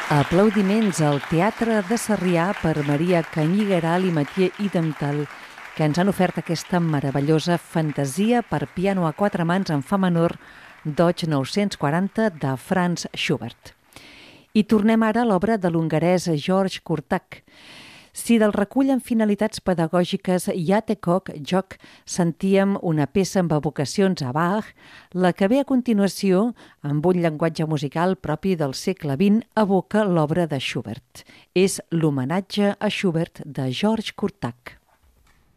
Aplaudiments al Teatre de Sarrià per Maria Canyigaral i Mathieu Idemtal, que ens han ofert aquesta meravellosa fantasia per piano a quatre mans en fa menor d'Oig 940 de Franz Schubert. I tornem ara a l'obra de l'hongarès George Kurtak. Si del recull amb finalitats pedagògiques Játékok, joc, sentíem una peça amb evocacions a Bach, la que ve a continuació, amb un llenguatge musical propi del segle XX, evoca l'obra de Schubert. És l'homenatge a Schubert de George Kurtak.